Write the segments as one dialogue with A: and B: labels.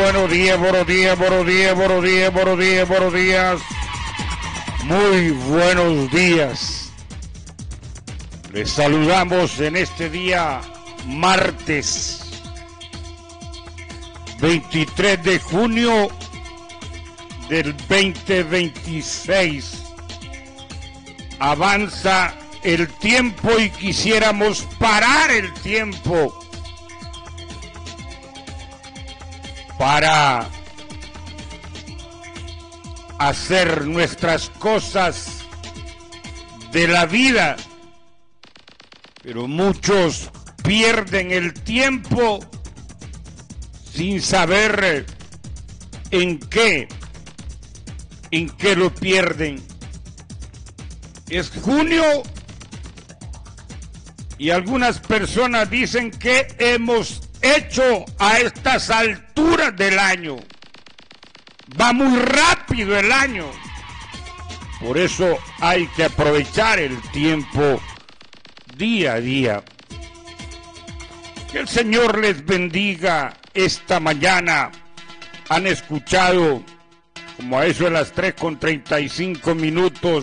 A: buenos días, buenos días, buenos días, buenos días, buenos días, buenos días. Muy buenos días. Les saludamos en este día martes 23 de junio del 2026. Avanza el tiempo y quisiéramos parar el tiempo para hacer nuestras cosas de la vida, pero muchos pierden el tiempo sin saber en qué lo pierden. Es junio y algunas personas dicen que hemos hecho a estas alturas del año. Va muy rápido el año. Por eso hay que aprovechar el tiempo día a día. Que el Señor les bendiga esta mañana. Han escuchado, como a eso de las 3:35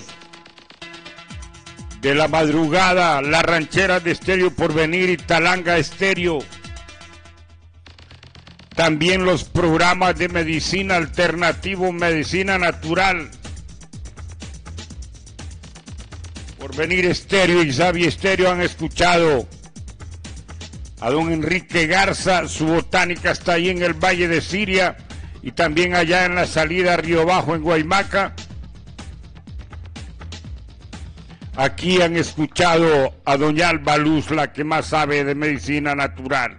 A: de la madrugada, las rancheras de Estéreo Porvenir y Talanga Estéreo. También los programas de medicina alternativo, medicina natural. Porvenir Estéreo y Xavi Estéreo han escuchado a don Enrique Garza. Su botánica está ahí en el Valle de Siria y también allá en la salida a Río Bajo en Guaymaca. Aquí han escuchado a doña Alba Luz, la que más sabe de medicina natural.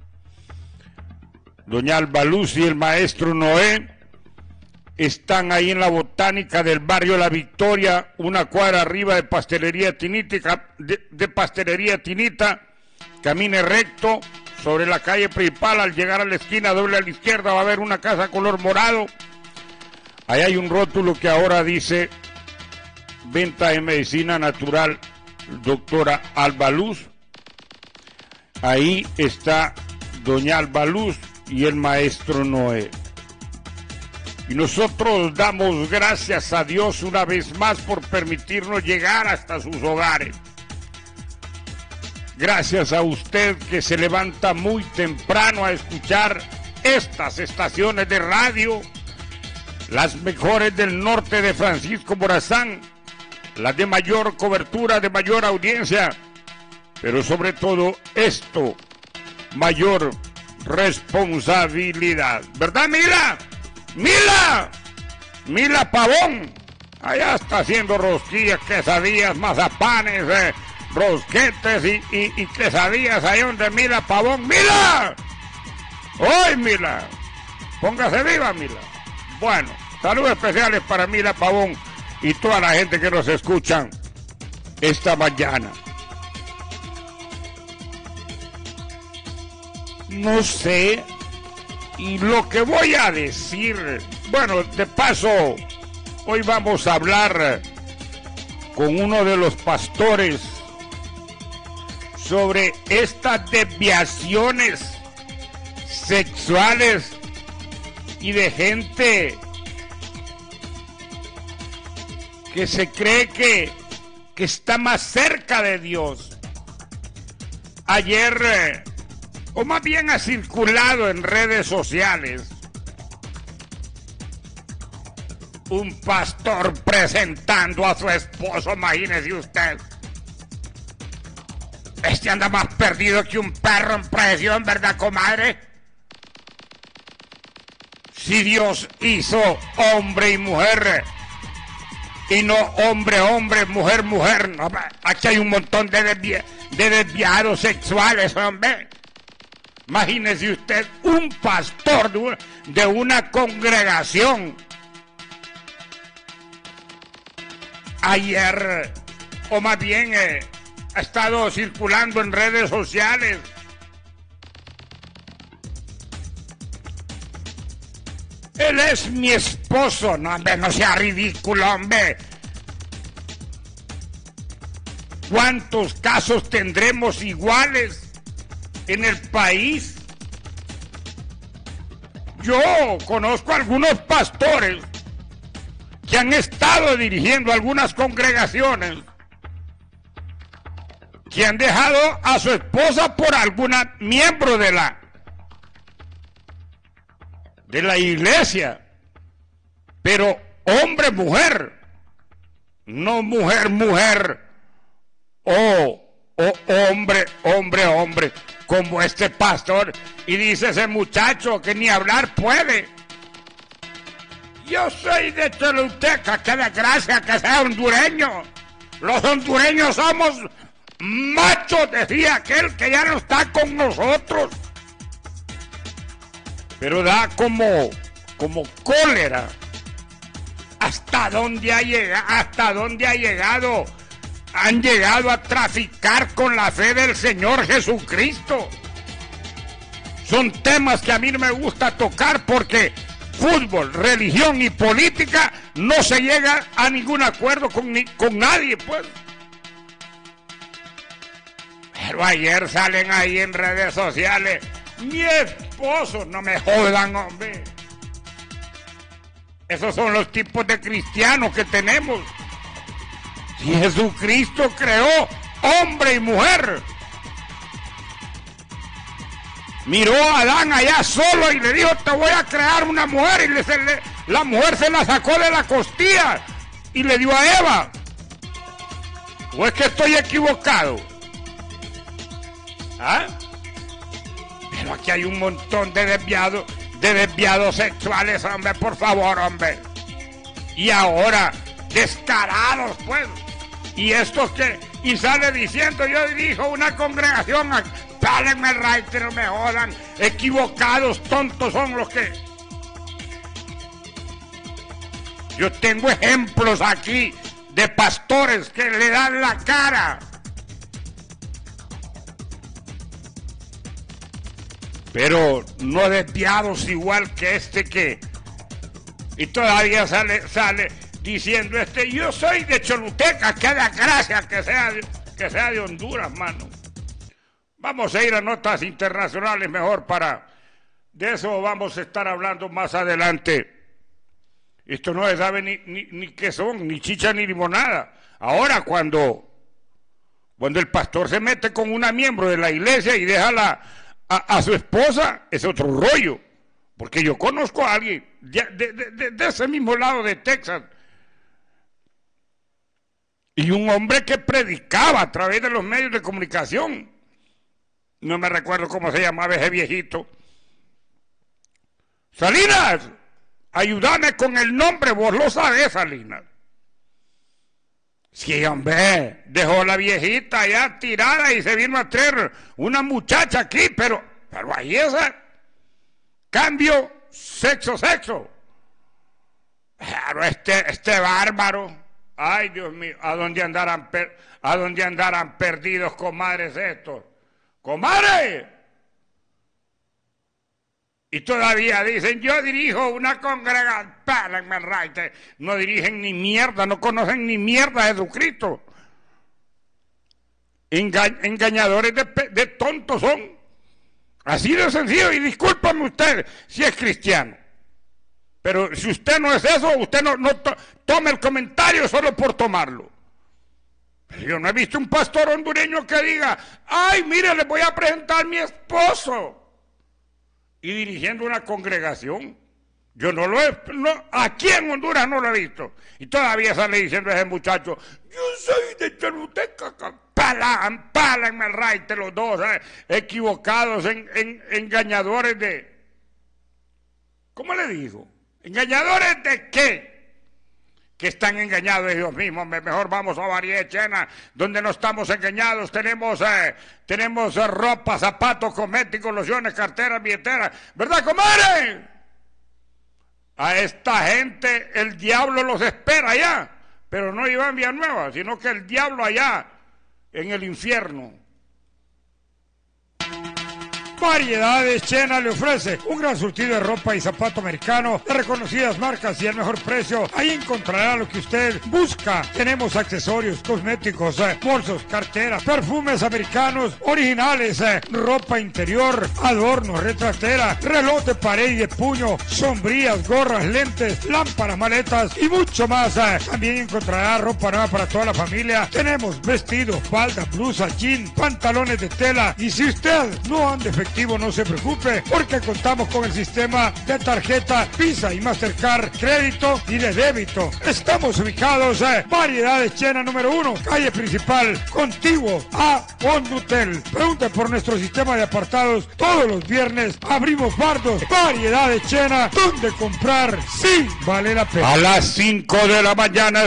A: Doña Alba Luz y el maestro Noé están ahí en la botánica del barrio La Victoria, una cuadra arriba de Pastelería Tinita, de Pastelería Tinita. Camine recto sobre la calle principal, al llegar a la esquina doble a la izquierda va a haber una casa color morado. Ahí hay un rótulo que ahora dice venta de medicina natural, doctora Alba Luz. Ahí está doña Alba Luz y el maestro Noé. Y nosotros damos gracias a Dios una vez más por permitirnos llegar hasta sus hogares. Gracias a usted que se levanta muy temprano a escuchar estas estaciones de radio, las mejores del norte de Francisco Morazán, las de mayor cobertura, de mayor audiencia, pero sobre todo esto, mayor responsabilidad. ¿Verdad, Mila? ¡Mila! ¡Mila Pavón! Allá está haciendo rosquillas, quesadillas, mazapanes, rosquetes y quesadillas ahí donde Mila Pavón. ¡Mila! ¡Hoy, Mila! Póngase viva, Mila. Bueno, saludos especiales para Mila Pavón y toda la gente que nos escuchan esta mañana. No sé, y lo que voy a decir, bueno, de paso, hoy vamos a hablar con uno de los pastores sobre estas desviaciones sexuales y de gente que se cree que está más cerca de Dios. Ayer, o más bien ha circulado en redes sociales, un pastor presentando a su esposo, imagínese usted. Este anda más perdido que un perro en presión, ¿verdad, comadre? Si Dios hizo hombre y mujer, y no hombre, hombre, mujer, mujer, no, aquí hay un montón de desviados sexuales, hombre. Imagínese usted un pastor de una congregación. Ayer, o más bien ha estado circulando en redes sociales, él es mi esposo. No, hombre, no sea ridículo, hombre. ¿Cuántos casos tendremos iguales en el país? Yo conozco algunos pastores que han estado dirigiendo algunas congregaciones que han dejado a su esposa por alguna miembro de la iglesia, pero hombre, mujer, no mujer, mujer, o hombre, como este pastor, y dice ese muchacho que ni hablar puede. Yo soy de Choluteca, qué desgracia que sea hondureño. Los hondureños somos machos, decía aquel que ya no está con nosotros. Pero da como cólera. ¿Hasta dónde ha llegado? Han llegado a traficar con la fe del Señor Jesucristo. Son temas que a mí no me gusta tocar porque fútbol, religión y política no se llega a ningún acuerdo con nadie, pues. Pero ayer salen ahí en redes sociales, mi esposo, no me jodan, hombre. Esos son los tipos de cristianos que tenemos. Si Jesucristo creó hombre y mujer, miró a Adán allá solo y le dijo, te voy a crear una mujer, y la mujer se la sacó de la costilla y le dio a Eva. ¿O es que estoy equivocado? ¿Ah? Pero aquí hay un montón de desviados sexuales, hombre, por favor, hombre. Y ahora, descarados, pues. Y estos que, y sale diciendo, yo dirijo una congregación, pálenme el right, no me jodan, equivocados, tontos son los que... Yo tengo ejemplos aquí de pastores que le dan la cara. Pero no desviados igual que este que... Y todavía sale diciendo yo soy de Choluteca, que da gracia que sea de Honduras, mano. Vamos a ir a notas internacionales mejor de eso vamos a estar hablando más adelante. Esto no se sabe ni qué son, ni chicha ni limonada. Ahora cuando el pastor se mete con una miembro de la iglesia y deja a su esposa, es otro rollo. Porque yo conozco a alguien de ese mismo lado de Texas. Y un hombre que predicaba a través de los medios de comunicación. No me recuerdo cómo se llamaba ese viejito. Salinas, ayúdame con el nombre, vos lo sabés, Salinas. Sí, hombre, dejó la viejita ya tirada y se vino a traer una muchacha aquí, pero ahí esa cambio, sexo. Pero este bárbaro, ay Dios mío, ¿a dónde andarán perdidos, comadres estos? ¡Comadre! Y todavía dicen, yo dirijo una congregación, pálenme el right. No dirigen ni mierda, no conocen ni mierda de Jesucristo. Engañadores de tontos son. Así de sencillo, y discúlpame usted si es cristiano. Pero si usted no es eso, usted no tome el comentario solo por tomarlo. Pero yo no he visto un pastor hondureño que diga, ay, mire, le voy a presentar a mi esposo. Y dirigiendo una congregación. Yo aquí en Honduras no lo he visto. Y todavía sale diciendo ese muchacho, yo soy de Choluteca, pálenme el right, los dos, equivocados, engañadores de... ¿Cómo le digo? ¿Engañadores de qué? Que están engañados ellos mismos. Mejor vamos a Bariechena, donde no estamos engañados. Tenemos ropa, zapatos, cosméticos, lociones, carteras, billeteras. ¿Verdad, comadre? A esta gente el diablo los espera allá. Pero no iba en Villanueva, sino que el diablo allá en el infierno.
B: Variedades Chena le ofrece un gran surtido de ropa y zapato americano de reconocidas marcas y el mejor precio. Ahí encontrará lo que usted busca. Tenemos accesorios, cosméticos, bolsos, carteras, perfumes americanos originales, ropa interior, adornos, retratera, reloj de pared y de puño, sombrillas, gorras, lentes, lámparas, maletas y mucho más. También encontrará ropa nueva para toda la familia. Tenemos vestidos, faldas, blusas, jeans, pantalones de tela. Y si usted no anda efectivo, no se preocupe, porque contamos con el sistema de tarjeta Visa y Mastercard, crédito y de débito. Estamos ubicados Variedades Chena número 1, calle principal, contiguo a Hondutel. Pregunte por nuestro sistema de apartados. Todos los viernes abrimos bardos. Variedades Chena, donde comprar sí vale la pena.
A: A las 5 de la mañana,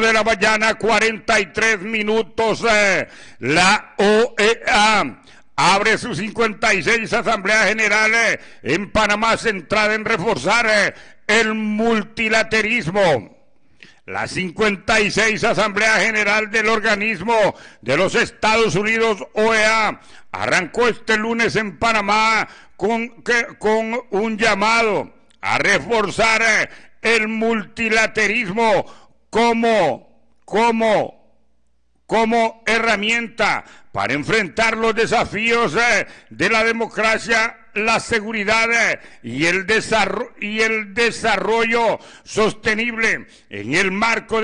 A: 43 minutos, la OEA abre su 56 Asamblea General en Panamá, centrada en reforzar el multilateralismo. La 56 Asamblea General del Organismo de los Estados Unidos, OEA, arrancó este lunes en Panamá con un llamado a reforzar el multilateralismo como herramienta para enfrentar los desafíos de la democracia, la seguridad y el desarrollo sostenible en el marco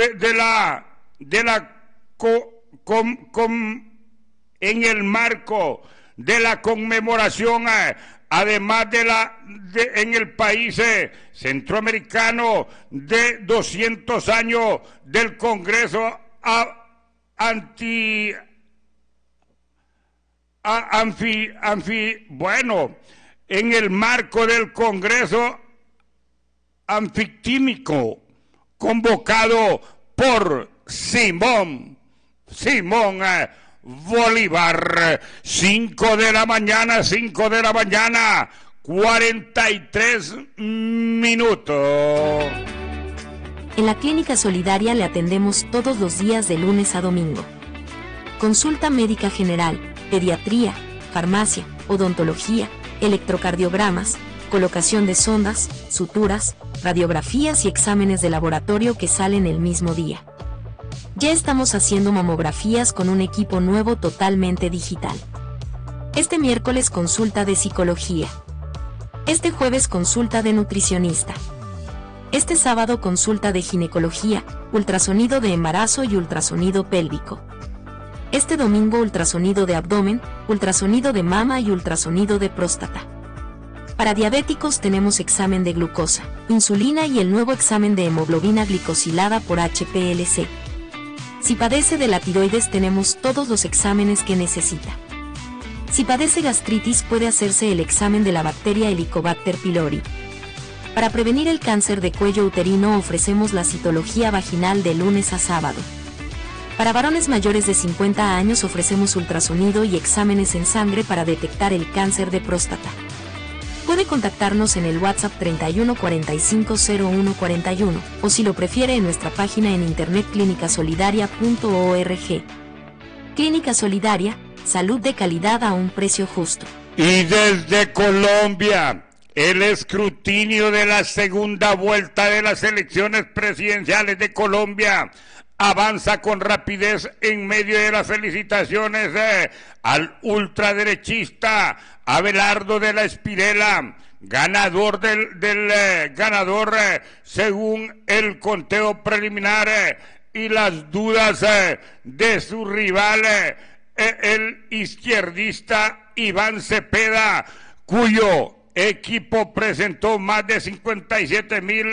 A: en el marco de la conmemoración, además en el país centroamericano de 200 años del Congreso en el marco del Congreso anfitímico convocado por Simón Bolívar. 5 de la mañana, 43 minutos.
C: En la Clínica Solidaria le atendemos todos los días de lunes a domingo. Consulta médica general, pediatría, farmacia, odontología, electrocardiogramas, colocación de sondas, suturas, radiografías y exámenes de laboratorio que salen el mismo día. Ya estamos haciendo mamografías con un equipo nuevo totalmente digital. Este miércoles consulta de psicología. Este jueves consulta de nutricionista. Este sábado consulta de ginecología, ultrasonido de embarazo y ultrasonido pélvico. Este domingo ultrasonido de abdomen, ultrasonido de mama y ultrasonido de próstata. Para diabéticos tenemos examen de glucosa, insulina y el nuevo examen de hemoglobina glicosilada por HPLC. Si padece de la tiroides tenemos todos los exámenes que necesita. Si padece gastritis puede hacerse el examen de la bacteria Helicobacter pylori. Para prevenir el cáncer de cuello uterino ofrecemos la citología vaginal de lunes a sábado. Para varones mayores de 50 años ofrecemos ultrasonido y exámenes en sangre para detectar el cáncer de próstata. Puede contactarnos en el WhatsApp 31 45 01 41 o si lo prefiere en nuestra página en internet clinicasolidaria.org. Clínica Solidaria, salud de calidad a un precio justo.
A: Y desde Colombia, el escrutinio de la segunda vuelta de las elecciones presidenciales de Colombia avanza con rapidez en medio de las felicitaciones al ultraderechista Abelardo de la Espriella, ganador ganador según el conteo preliminar, y las dudas de su rival, el izquierdista Iván Cepeda, cuyo equipo presentó más de 57,000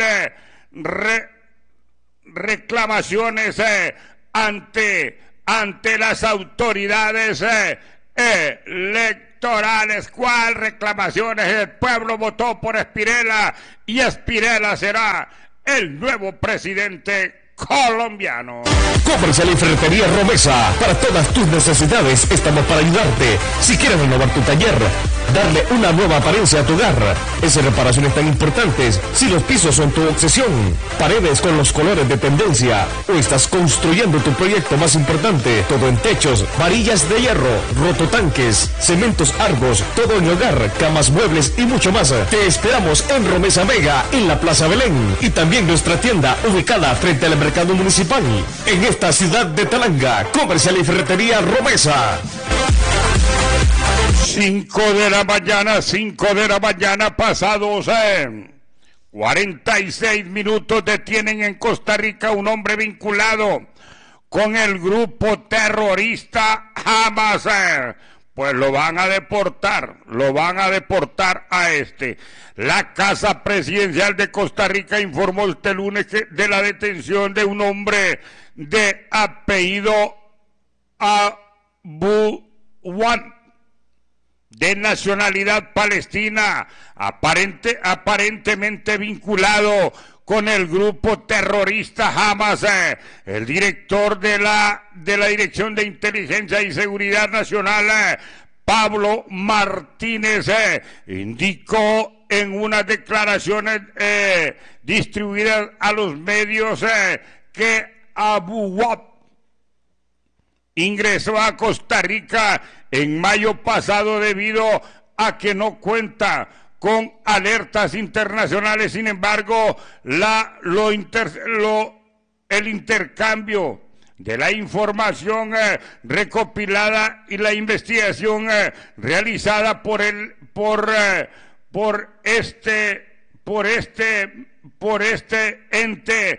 A: reclamaciones ante las autoridades electorales. ¿Cuál reclamaciones? El pueblo votó por Espriella y Espriella será el nuevo presidente colombiano.
D: Comercial y Ferretería Romesa. Para todas tus necesidades estamos para ayudarte. Si quieres renovar tu taller, darle una nueva apariencia a tu hogar. Esas reparaciones tan importantes, si los pisos son tu obsesión, paredes con los colores de tendencia, o estás construyendo tu proyecto más importante, todo en techos, varillas de hierro, rototanques, cementos Argos, todo en hogar, camas, muebles y mucho más. Te esperamos en Romesa Mega, en la Plaza Belén, y también nuestra tienda ubicada frente al mercado municipal, en esta ciudad de Talanga. Comercial y ferretería Romesa.
A: 5 de la mañana, pasados 46 minutos, detienen en Costa Rica un hombre vinculado con el grupo terrorista Hamas. Pues lo van a deportar a este. La Casa Presidencial de Costa Rica informó este lunes de la detención de un hombre de apellido Abu Wan, de nacionalidad palestina, aparentemente vinculado con el grupo terrorista Hamas. El director de la Dirección de Inteligencia y Seguridad Nacional, Pablo Martínez, indicó en unas declaraciones distribuidas a los medios que Abu Wab ingresó a Costa Rica en mayo pasado debido a que no cuenta con alertas internacionales. Sin embargo, el intercambio de la información recopilada y la investigación realizada por este ente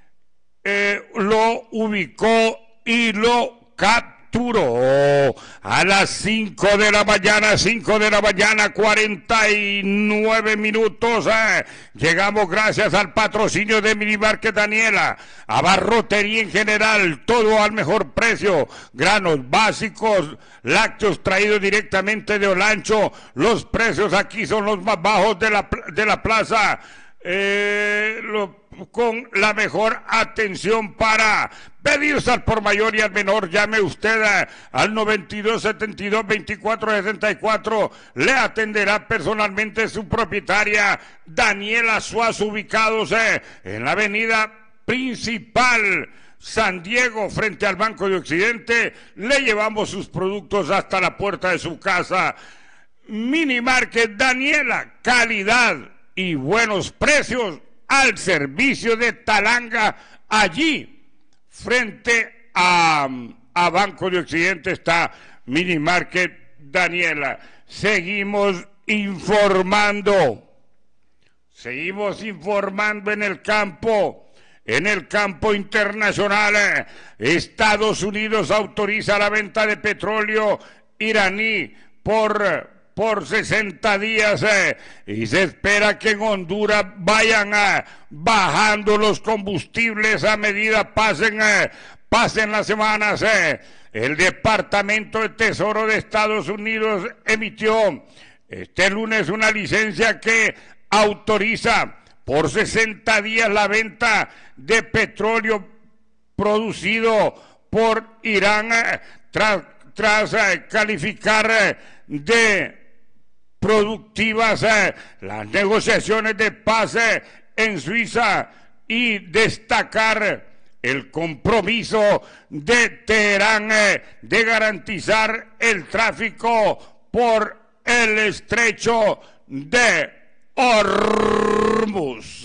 A: lo ubicó y lo capturó a las 5 de la mañana, 49 minutos. Llegamos gracias al patrocinio de Minimarket Daniela, abarrotería en general, todo al mejor precio, granos básicos, lácteos traídos directamente de Olancho. Los precios aquí son los más bajos de la plaza. Con la mejor atención para pedidos al por mayor y al menor. Llame usted al 9272-2464. Le atenderá personalmente su propietaria Daniela Suazo, ubicados en la avenida principal San Diego, frente al Banco de Occidente. Le llevamos sus productos hasta la puerta de su casa. Minimarket Daniela, calidad y buenos precios al servicio de Talanga. Allí, frente a Banco de Occidente, está Minimarket Daniela. Seguimos informando en el campo internacional. Estados Unidos autoriza la venta de petróleo iraní por 60 días y se espera que en Honduras vayan bajando los combustibles a medida pasen las semanas. El Departamento de Tesoro de Estados Unidos emitió este lunes una licencia que autoriza por 60 días la venta de petróleo producido por Irán tras calificar de productivas las negociaciones de paz en Suiza y destacar el compromiso de Teherán de garantizar el tráfico por el estrecho de Hormuz.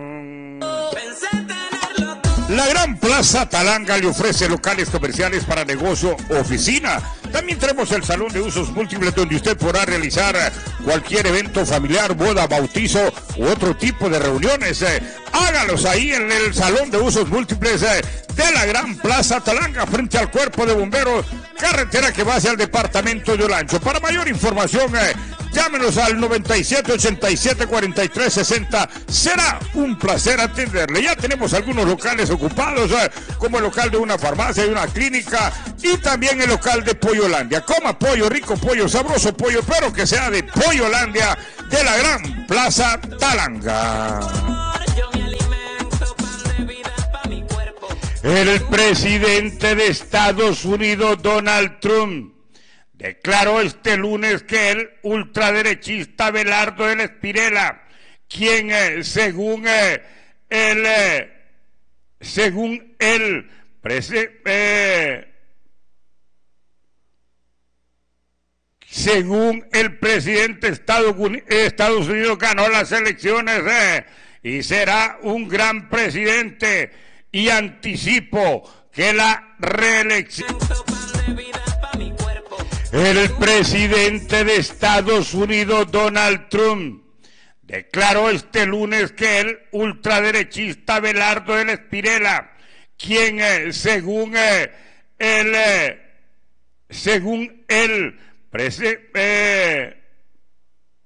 A: La Gran Plaza Talanga le ofrece locales comerciales para negocio o oficina. También tenemos el salón de usos múltiples donde usted podrá realizar cualquier evento familiar, boda, bautizo u otro tipo de reuniones. Hágalos ahí en el salón de usos múltiples de la Gran Plaza Talanga, frente al Cuerpo de Bomberos, carretera que va hacia el departamento de Olancho. Para mayor información, llámenos al 9787-4360. Será un placer atenderle. Ya tenemos algunos locales ocupados, como el local de una farmacia y una clínica, y también el local de Pollolandia. Coma pollo, rico pollo, sabroso pollo, pero que sea de Pollolandia, de la Gran Plaza Talanga. El presidente de Estados Unidos, Donald Trump, declaró este lunes que el ultraderechista Abelardo del Espirela, quien según el presidente de Estados Unidos ganó las elecciones y será un gran presidente, y anticipo que la reelección. El presidente de Estados Unidos, Donald Trump, declaró este lunes que el ultraderechista Abelardo del Espirela, quien según el